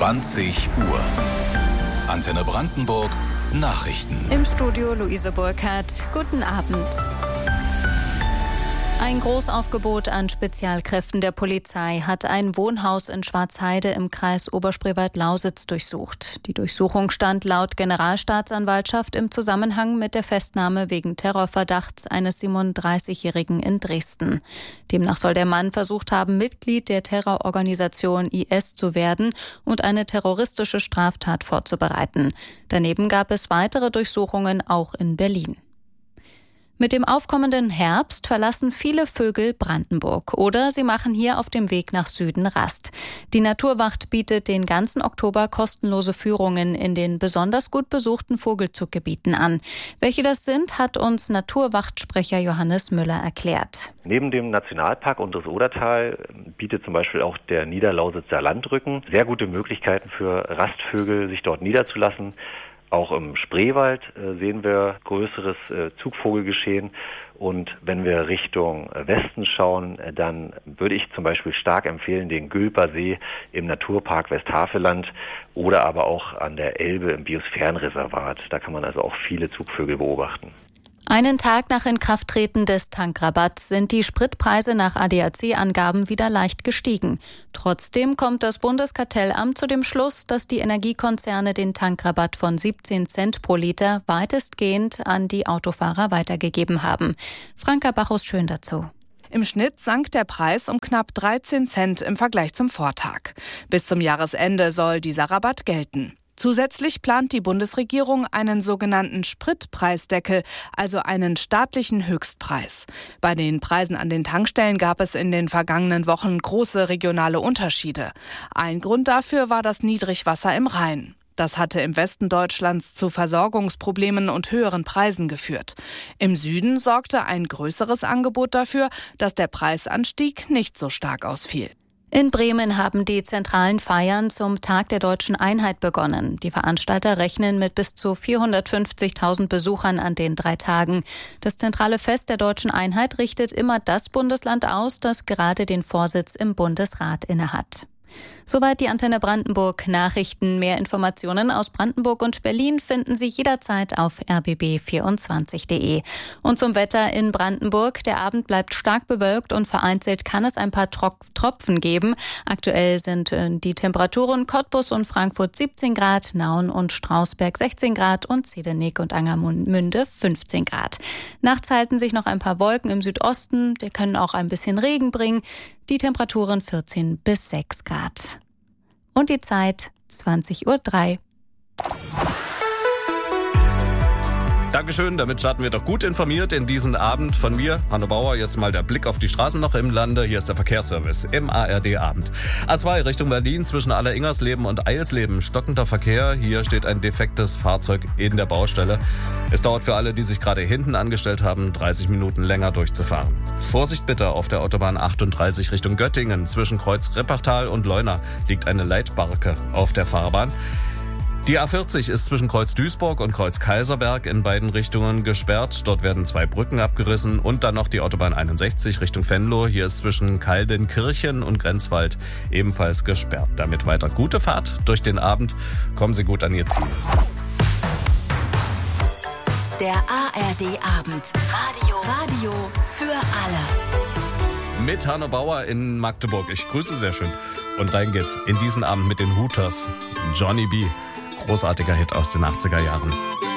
20 Uhr. Antenne Brandenburg Nachrichten. Im Studio Luise Burkhardt. Guten Abend. Ein Großaufgebot an Spezialkräften der Polizei hat ein Wohnhaus in Schwarzheide im Kreis Oberspreewald-Lausitz durchsucht. Die Durchsuchung stand laut Generalstaatsanwaltschaft im Zusammenhang mit der Festnahme wegen Terrorverdachts eines 37-Jährigen in Dresden. Demnach soll der Mann versucht haben, Mitglied der Terrororganisation IS zu werden und eine terroristische Straftat vorzubereiten. Daneben gab es weitere Durchsuchungen auch in Berlin. Mit dem aufkommenden Herbst verlassen viele Vögel Brandenburg oder sie machen hier auf dem Weg nach Süden Rast. Die Naturwacht bietet den ganzen Oktober kostenlose Führungen in den besonders gut besuchten Vogelzuggebieten an. Welche das sind, hat uns Naturwachtsprecher Johannes Müller erklärt. Neben dem Nationalpark Unteres-Odertal bietet zum Beispiel auch der Niederlausitzer Landrücken sehr gute Möglichkeiten für Rastvögel, sich dort niederzulassen. Auch im Spreewald sehen wir größeres Zugvogelgeschehen. Und wenn wir Richtung Westen schauen, dann würde ich zum Beispiel stark empfehlen, den Gülper See im Naturpark Westhaveland oder aber auch an der Elbe im Biosphärenreservat. Da kann man also auch viele Zugvögel beobachten. Einen Tag nach Inkrafttreten des Tankrabatts sind die Spritpreise nach ADAC-Angaben wieder leicht gestiegen. Trotzdem kommt das Bundeskartellamt zu dem Schluss, dass die Energiekonzerne den Tankrabatt von 17 Cent pro Liter weitestgehend an die Autofahrer weitergegeben haben. Franka Bachus-Schön dazu. Im Schnitt sank der Preis um knapp 13 Cent im Vergleich zum Vortag. Bis zum Jahresende soll dieser Rabatt gelten. Zusätzlich plant die Bundesregierung einen sogenannten Spritpreisdeckel, also einen staatlichen Höchstpreis. Bei den Preisen an den Tankstellen gab es in den vergangenen Wochen große regionale Unterschiede. Ein Grund dafür war das Niedrigwasser im Rhein. Das hatte im Westen Deutschlands zu Versorgungsproblemen und höheren Preisen geführt. Im Süden sorgte ein größeres Angebot dafür, dass der Preisanstieg nicht so stark ausfiel. In Bremen haben die zentralen Feiern zum Tag der Deutschen Einheit begonnen. Die Veranstalter rechnen mit bis zu 450.000 Besuchern an den 3 Tagen. Das zentrale Fest der Deutschen Einheit richtet immer das Bundesland aus, das gerade den Vorsitz im Bundesrat innehat. Soweit die Antenne Brandenburg Nachrichten. Mehr Informationen aus Brandenburg und Berlin finden Sie jederzeit auf rbb24.de. Und zum Wetter in Brandenburg. Der Abend bleibt stark bewölkt und vereinzelt kann es ein paar Tropfen geben. Aktuell sind die Temperaturen Cottbus und Frankfurt 17 Grad, Nauen und Strausberg 16 Grad und Zedenick und Angermünde 15 Grad. Nachts halten sich noch ein paar Wolken im Südosten. Die können auch ein bisschen Regen bringen. Die Temperaturen 14 bis 6 Grad. Und die Zeit 20:03 Uhr. Dankeschön, damit starten wir doch gut informiert in diesen Abend. Von mir, Hanno Bauer, jetzt mal der Blick auf die Straßen noch im Lande. Hier ist der Verkehrsservice im ARD-Abend. A2 Richtung Berlin zwischen Alleringersleben und Eilsleben. Stockender Verkehr. Hier steht ein defektes Fahrzeug in der Baustelle. Es dauert für alle, die sich gerade hinten angestellt haben, 30 Minuten länger durchzufahren. Vorsicht bitte, auf der Autobahn 38 Richtung Göttingen. Zwischen Kreuz Reppertal und Leuna liegt eine Leitbarke auf der Fahrbahn. Die A40 ist zwischen Kreuz Duisburg und Kreuz Kaiserberg in beiden Richtungen gesperrt. Dort werden 2 Brücken abgerissen und dann noch die Autobahn 61 Richtung Venlo. Hier ist zwischen Kaldenkirchen und Grenzwald ebenfalls gesperrt. Damit weiter gute Fahrt durch den Abend. Kommen Sie gut an Ihr Ziel. Der ARD-Abend. Radio für alle. Mit Hanno Bauer in Magdeburg. Ich grüße sehr schön. Und rein geht's in diesen Abend mit den Hooters. Johnny B. Großartiger Hit aus den 80er Jahren.